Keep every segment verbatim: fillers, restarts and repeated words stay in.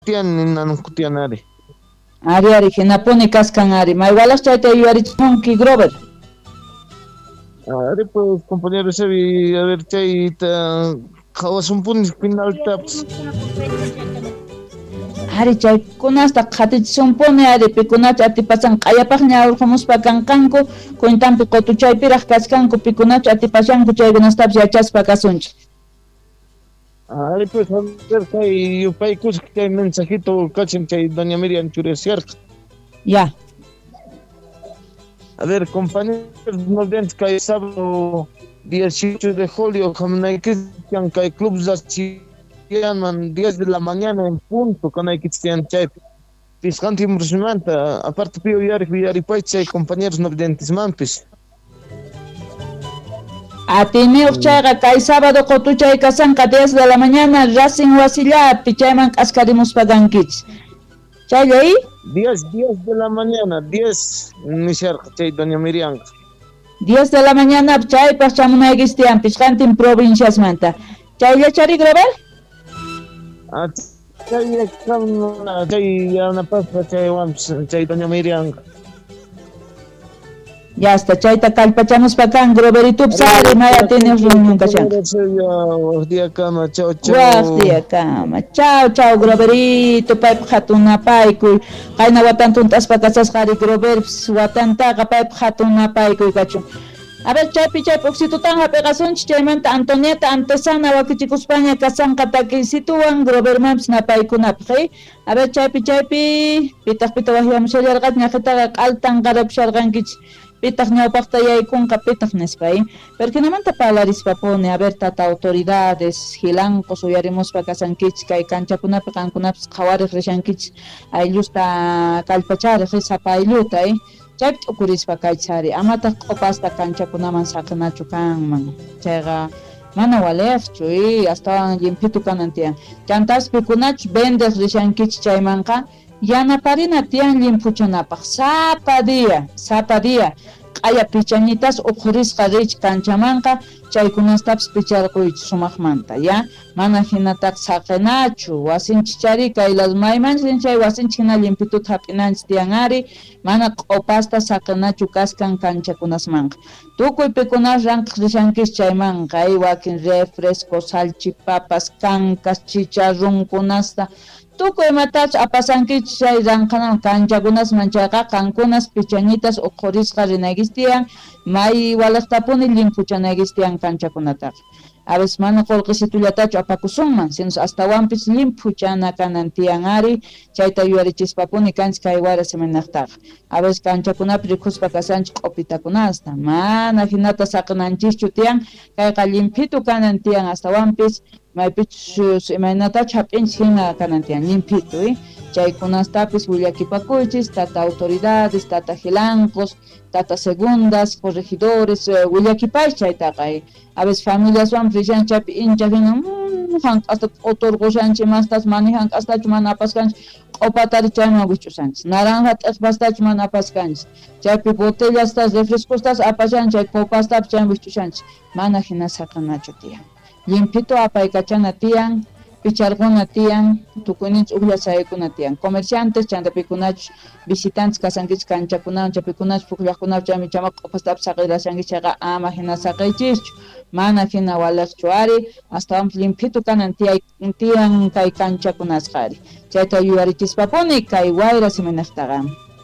tiyan ninan kutiyan ari. Ari ari hinapuni kaskan ari. May walas chayta yuyarichunki Grover. Ari pues compañero Sebi, a ver chayta kawasunpuni final taps. Ari chaykunasta qhatichisumpuni ari pikunacha atipasan q'ayapaqña urqumuspa kanqanku kuyntampi qutuchaypiraq kasqanku pikunacha atipashanku chaykunastapas yachaspa kasunchik. Ari pues a ver kay yupaykus kay mensajito kachin chay doña Miriam chureciarqa. Ya. A ver compañeros nos den kay sábado dieciocho de julio kamnaykisyan kay club Zachiaman diez de la mañana en punto kanaykisyan chay pisqanti impresionante aparte pio yari yaripay chay compañeros novidentismanpis. Atiniuq chayqa kay sábado qutuchay kasanqa diez de la mañana Racing wasillapi chayman q'askarimuspa kankichis. Chaylay diez de la mañana, diez nisharqa chay doña Miriam. diez de la mañana chaypaq chamunaykichis tiyan pisqantin provinciasmanta. Chayllachari Grover? Ah, chay kamna chay yanapasqa chay wamps chay doña Miriam. Ya está, chayta kallpachamuspa kan Groveritup sari maya tienes reunión kashan. Buenos días kama, chao chao. Buenos días kama, chao chao Groverito, payp hatunapaykuy. Qayna watantuntaspa kasasqari Grover watantaqa payp hatunapaykuy kachun. A ver, chaypi chaypi uksitutan hapiqasunchis chaymanta Antonieta Antesana wakichikuspaña kasanqa takisituwan Grovermanpis napaykunapaq. A ver, chaypi chaypi pitaq pita wahiwamushallarqat ñaqitaqa q'altan qarapusharqankichis. Pitaq ñawpaqta yaykunqa pitaq nispay. Perkinamanta parlarispapuni, a ver, tata autoridades, hilancos uyarimuspa kasankichis, kay kanchakunapi qankunapas qhawariq rishankichis, ayllusta kallpachariq sapa aylluta, eh. Chaypi t'ukurispa kaychari, amataq q'upasta kanchakunaman saqinachu kanman. Chayqa mana waliqchu, eh, astawan limpitu kanan tiyan. Chantas pikunachu vendeq rishankichis chaymanqa, yanaparina tiyan limpuchunapaq sapa dia, sapa dia. Q'aya pichañitas uqhurisqa rich kanchamanqa chaykunastapas picharquychis sumaqmanta, ya. Mana hinataq saqinachu, wasinchis chari kaylas maymanchis chay wasinchis hina limpituta hap'inanchis tiyan ari, mana q'upasta saqinachu kaskan kanchakunasmanqa. Tukuy pikunas ranqaq rishankis chaymanqa, ay wakin refresco, salchipapas, cancas, chicharrunkunasta, tukuy matach apasankichis chay ranqanan kanchakunasman chayqa qankunas pichañitas uqhurisqa rinaykis tiyan, may walaqtapuni limpuchanaykis tiyan kanchakunataqa. A veces mana qullqisitullatachu apakusunman, sino astawanpis limpuchana kanan tiyan ari, chayta yuyarichispapuni kanchis kay wara seminaqtaqa. A veces kanchakunapi rikhuspa kasanchis q'upitakunasta, mana hinata saqinanchischu tiyan, kayqa limpitu kanan tiyan astawanpis, maypichus imaynatachu hap'inchis hina kanan tiyan limpitu, eh. Chaykunastapis willakipakuychis, tata autoridades, tata hilancos, tata segundas, corregidores, willakipay chaytaqa, eh. A veces familiaswan rishan chaypi incha hina, mmm, hank'asta otorqushanchis mastas mani hank'astachu mana apaskanchis, q'upatari chayman wich'usanchis, naranja t'aqpastachu mana apaskanchis, chaypi botellastas, refrescostas apashanchis, chay copastapas chayman wich'usanchis, mana hina saqinachu tiyan. Limpito apaykachana tiyan, picharquna tiyan, tukuyninchis uqlla sayaykuna tiyan. Comerciantes chantapikunachu visitantes kasankichis kanchakunawan chaypikunachu pukllaqkunawan chaymi chama q'upastapas saqirashankichis chayqa ama hina saqaychischu, mana hina waliqchu ari, astawan limpito kanan tiyay tiyan kay kanchakunasqari. Chayta yuyarichispapuni kay wayra siminaqtaqa.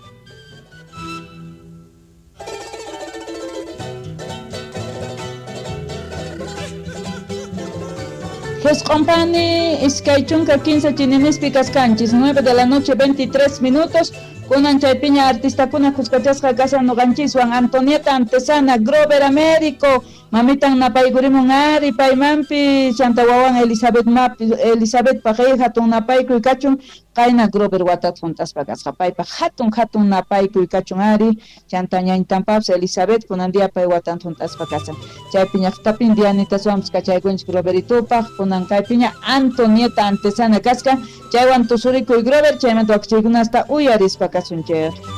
Pues company iskay chunka quince chininispi kaskanchis, nueve de la noche veintitrés minutos, kunan chaypiña artistakuna kuskachasqa kasan nuqanchiswan Antonieta Antesana, Grover Américo, mamitan napaykurimun ari paymanpi chanta wawan Elizabeth mapi Elizabeth paqay hatun napaykuy kachun, qayna Grover watat juntaspa kasqa paypa hatun hatun napaykuy kachun ari, chanta ñañtampapas Elizabeth kunan dia pay watan juntaspa kasan. Chaypiña tapin dianitaswanpas kachaykunchik Groveritupaq, kunan kaypiña Antonieta Antesana kasqa, chaywan tusurikuy Grover, chaymanta wakichaykunasta uyarispa kasunchik.